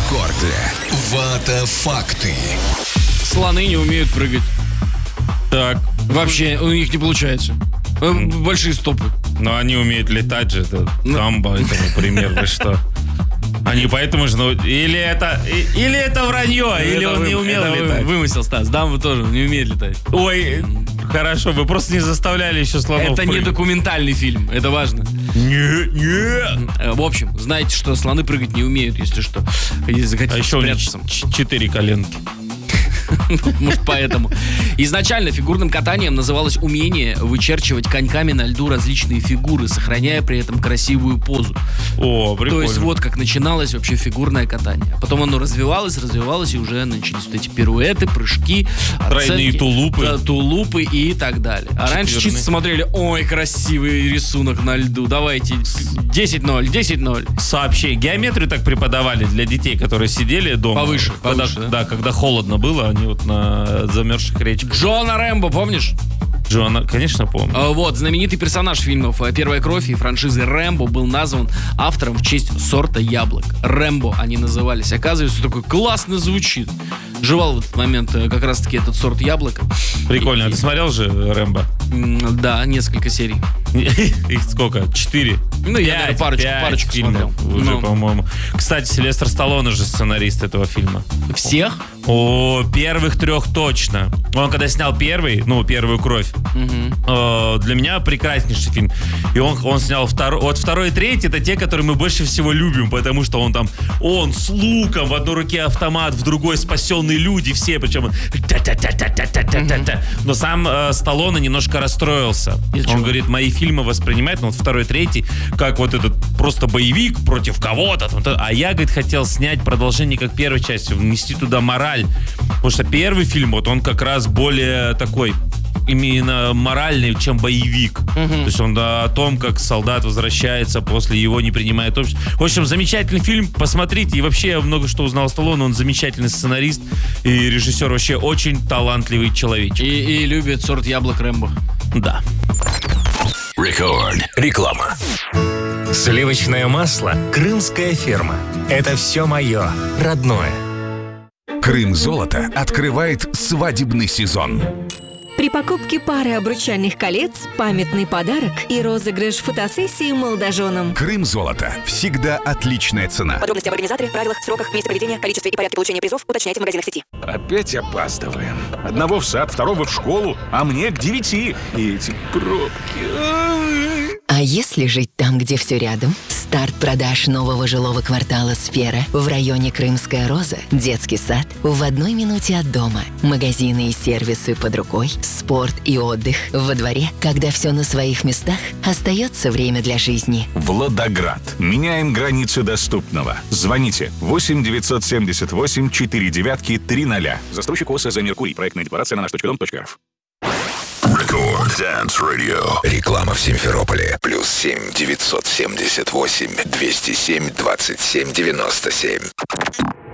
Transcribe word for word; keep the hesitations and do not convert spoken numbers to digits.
Рекорды. Вата-факты. Слоны не умеют прыгать. Так. Вообще, у них не получается. Большие стопы. Но они умеют летать же. Это Дамбо, этому пример. Вы что? Они поэтому же... Ну, или это или это вранье, или Это он вы- не умел это вы- летать. Вымысел, Стас. Дамбо тоже не умеет летать. Ой, хорошо, вы просто не заставляли еще слонов Это не прыгать. документальный фильм, это важно. Не, не. Э, В общем, знаете, что слоны прыгать не умеют, если что. Если захотите А еще у них спрятаться. ч- четыре коленки. Может, поэтому. Изначально фигурным катанием называлось умение вычерчивать коньками на льду различные фигуры, сохраняя при этом красивую позу. О, прикольно. То есть вот как начиналось вообще фигурное катание. Потом оно развивалось, развивалось, и уже начались вот эти пируэты, прыжки, Тройные оценки, тулупы. да, тулупы и так далее. А раньше Четверные. чисто смотрели: ой, красивый рисунок на льду, давайте десять ноль, десять ноль. Сообщение. Геометрию так преподавали для детей, которые сидели дома. Повыше, Когда, повыше, да? да, когда холодно было, они вот на замерзших речках. Джона Рэмбо, помнишь? Джона, конечно, помню. А, Вот, знаменитый персонаж фильмов «Первая кровь» и франшизы «Рэмбо» был назван автором в честь сорта яблок. Рэмбо они назывались. Оказывается, такой классно звучит. Жевал в этот момент э, как раз-таки этот сорт яблока. Прикольно. И- А ты смотрел же Рэмбо? М, Да, несколько серий. Их сколько? Четыре? Ну, я, наверное, парочку, пять парочку фильмов смотрел. уже, Ну. по-моему. Кстати, Сильвестр Сталлоне же сценарист этого фильма. Всех? О, первых трех точно. Он когда снял первый, ну, «Первую кровь», Мгм. э, для меня прекраснейший фильм. И он, он снял второй. Вот второй и третий — это те, которые мы больше всего любим, потому что он там, он с луком, в одной руке автомат, в другой спасенные люди все, причем он та-та-та-та-та-та-та-та. Но сам э, Сталлоне немножко расстроился. Из-за Он чего? говорит, мои фильмы воспринимают, ну, вот второй, третий, как вот этот просто боевик против кого-то. там, то- А я, говорит, хотел снять продолжение как первой части, внести туда мораль. Потому что первый фильм, вот он как раз более такой именно моральный, чем боевик. То есть он да, о том, как солдат возвращается, после его не принимает общество. В общем, замечательный фильм, посмотрите. И вообще я много что узнал о Сталлоне. Он замечательный сценарист и режиссер, вообще очень талантливый человечек. И, и любит сорт яблок Рэмбо. Да. Рекорд. Реклама. Сливочное масло «Крымская ферма». Это все мое, родное. Крым Золото открывает свадебный сезон. При покупке пары обручальных колец, памятный подарок и розыгрыш фотосессии молодоженам. Крым Золото. Всегда отличная цена. Подробности об организаторе, правилах, сроках, месте проведения, количестве и порядке получения призов уточняйте в магазинах сети. Опять опаздываем. Одного в сад, второго в школу, а мне к девяти. И эти пробки. Ай. А если жить там, где все рядом? Старт продаж нового жилого квартала «Сфера» в районе Крымская Роза, детский сад в одной минуте от дома, магазины и сервисы под рукой, спорт и отдых во дворе. Когда все на своих местах, остается время для жизни. Владоград. Меняем границы доступного. Звоните восемь девятьсот семьдесят восемь четыре девятки три ноля. Застройщик ОСЗ «Меркурий». Проектная декларация на наш точка дом точка рф. Рекорд Dance Radio. Реклама в Симферополе. Плюс семь девятьсот семьдесят восемь двести семь двадцать семь девяносто семь.